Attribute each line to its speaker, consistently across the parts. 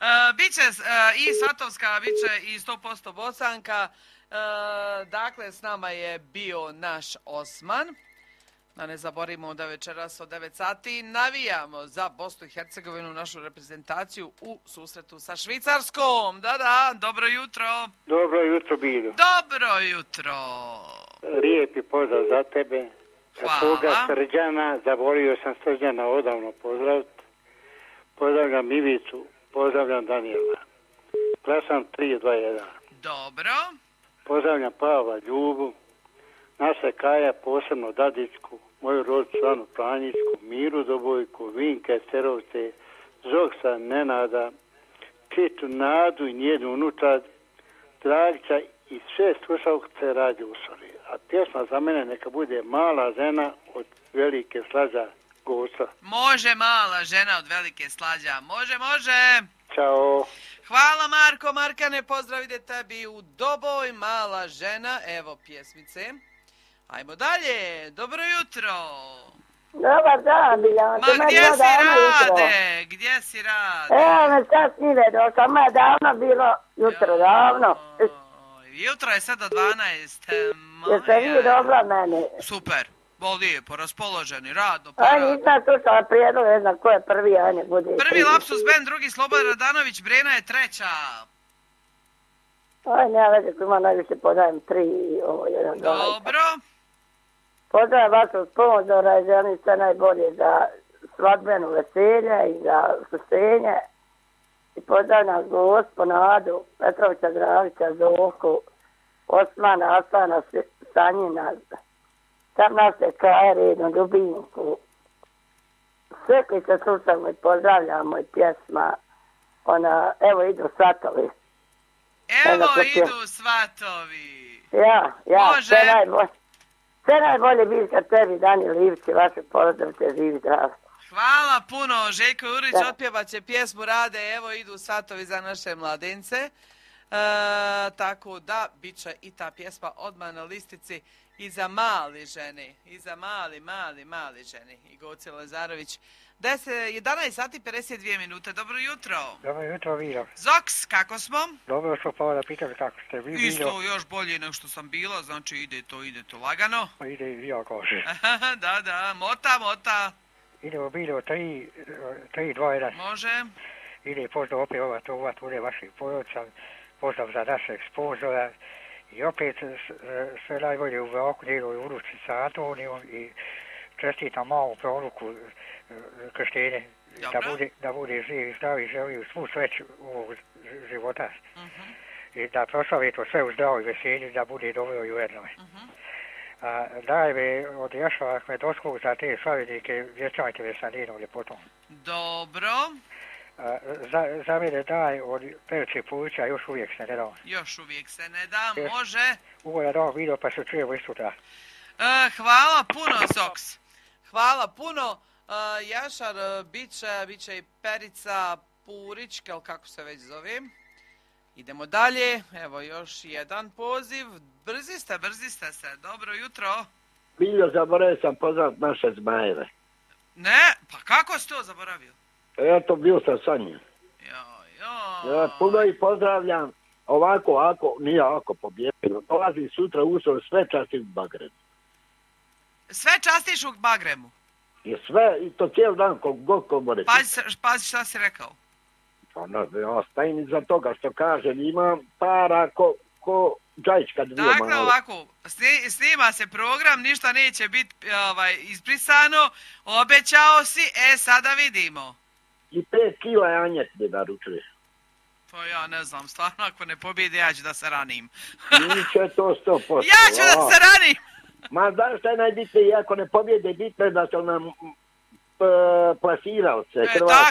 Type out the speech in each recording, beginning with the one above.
Speaker 1: Biće i Svatovska, biće i 100% Bosanka. Dakle, s nama je bio naš Osman. Da ne zaboravimo da večeras od 9 sati navijamo za Bosnu i Hercegovinu, našu reprezentaciju u susretu sa Švicarskom. Da, dobro jutro.
Speaker 2: Dobro jutro, Bilo.
Speaker 1: Dobro jutro.
Speaker 2: Lijepi pozdrav za tebe.
Speaker 1: Hvala.
Speaker 2: Koga Srđana, zaboravio sam Srđana odavno pozdraviti. Pozdravljam Ivicu, pozdravljam Danijela. Glasam 3-2-1.
Speaker 1: Dobro.
Speaker 2: Pozdravljam Pavla, Ljubu, naše Kaja, posebno Dadićku, moju rodicu Anu Planjićku, Miru Dobojku, Vinke, Sterovce, Zoksa, Nenada, Kitu, Nadu i njenu unučad, Dragića i sve slušalce Radio Usoli. A pjesma za mene neka bude Mala žena od Velike Slađa Goca.
Speaker 1: Može Mala žena od Velike Slađa. Može.
Speaker 2: Ćao.
Speaker 1: Hvala Marko, Markane, pozdrav ide tebi u Doboj, Mala žena, evo pjesmice. Ajmo dalje, dobro jutro.
Speaker 3: Dobar dan, Biljana.
Speaker 1: Ma gdje si rade?
Speaker 3: Evo me sad snile došla, ma je davno bilo jutro, davno.
Speaker 1: Jutro je sad do 12.
Speaker 3: Jeste vi dobra mene?
Speaker 1: Super, lijepo, raspoloženi, radno.
Speaker 3: Aj, nisam slušala prijedlog, ne znam ko je prvi, aj ne bude.
Speaker 1: Prvi Lapsus Band, drugi Slobodan Radanović, Brena je treća.
Speaker 3: Aj, nema veze, ko ima najviše podajem 3 i ovo jedan.
Speaker 1: Dobro.
Speaker 3: Pozdravim vas od sponzora i želim sve najbolje za svadbenu veselje i za suštenje. I pozdravljam Gospo, Nadu, Petrovića, Dravića, Zoku, Osmana, Asana, Sanjina, tam naše Kaje, Redno, Ljubinku. Sve koji se slušamo i pozdravljamo i pjesma, evo idu Svatovi.
Speaker 1: Evo idu Svatovi.
Speaker 3: Ja,
Speaker 1: može.
Speaker 3: Sve najbolje bitka tebi, Dani Livci, vaše pozdravite, živi zdrav.
Speaker 1: Hvala puno, Željko Jurić otpjevat će pjesmu Rade, evo idu Svatovi za naše mladence. Tako da, bit će i ta pjesma odmah na listici i za mali žene, i za mali žene. I Goce Lazarović. 11 sati 52 minute, dobro jutro.
Speaker 2: Dobro jutro, Vilo.
Speaker 1: Zoks, kako smo?
Speaker 2: Dobro što pa da pitam kako ste vi, Vilo.
Speaker 1: Isto, još bolje nego što sam bila, znači ide to lagano.
Speaker 2: Pa ide i ja kaže.
Speaker 1: Da, mota.
Speaker 2: Idemo Vilo 3-2-1.
Speaker 1: Može.
Speaker 2: Ide pozdrav opet ova bude vaših porodica, pozdrav za našeg sponzora i opet sve najbolje u Vraku djeluje uruči sa Antonijom i čestitam malu proroku krštenje, da bude živ i zdrav i želi svu sreću ovog života. I da proslavi to sve u zdravoj veselji, da bude dobro i ujedno. Daj me od Jašava Ahmedovskog za te slavenike, vječajte me sa njenom ljepotom.
Speaker 1: Dobro.
Speaker 2: Za mene daj od Perice Pulića, još uvijek se ne da.
Speaker 1: Može.
Speaker 2: Ugodan dan video pa se čujemo i sutra.
Speaker 1: Hvala puno, Zoks. Hvala puno. Jašar, bit će i Perica Purić, kako se već zove. Idemo dalje, evo još jedan poziv. Brzi ste se, dobro jutro.
Speaker 4: Biljo, zaboravio sam pozvat naše Zmajeve.
Speaker 1: Ne, pa kako si to zaboravio?
Speaker 4: Eto, bio sam sa njim. Ja puno ih pozdravljam. Ovako, nije ovako pobjedno. Dolazim sutra usor, sve častim u Bagremu.
Speaker 1: Sve častiš u Bagremu?
Speaker 4: I sve, i to cijel dan, koliko komore.
Speaker 1: Pazi šta si rekao.
Speaker 4: Ja stajim iza toga što kažem, imam para ko Džajić kad bio malo.
Speaker 1: Dakle, ovako, snima se program, ništa neće biti izbrisano, obećao si, sada vidimo.
Speaker 4: I 5 kila janjet mi naručuje.
Speaker 1: To ja ne znam, stvarno ako ne pobjede, ja ću da se ranim.
Speaker 4: Niće to 100%.
Speaker 1: Ja ću da se ranim!
Speaker 4: Ma znaš šta je najbitnije, ako ne pobjede, bitno je da su nam plasirao se.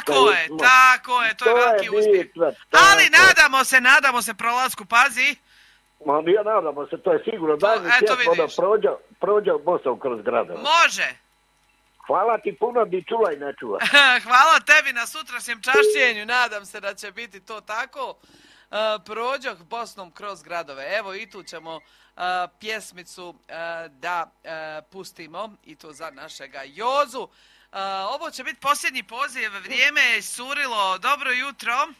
Speaker 1: Tako je, to je veliki uspjeh. Ali nadamo se prolasku, pazi.
Speaker 4: Ma ja nadamo se, to je sigurno. Daj mi svijet, prođe Bosom kroz gradove.
Speaker 1: Može.
Speaker 4: Hvala ti puno, bi čuvaj, ne čuvaj.
Speaker 1: Hvala tebi na sutrašnjem čašćenju, nadam se da će biti to tako. Prođoh Bosnom kroz gradove. Evo i tu ćemo pjesmicu da pustimo i to za našega Jozu. Ovo će biti posljednji poziv, vrijeme je curilo, dobro jutro.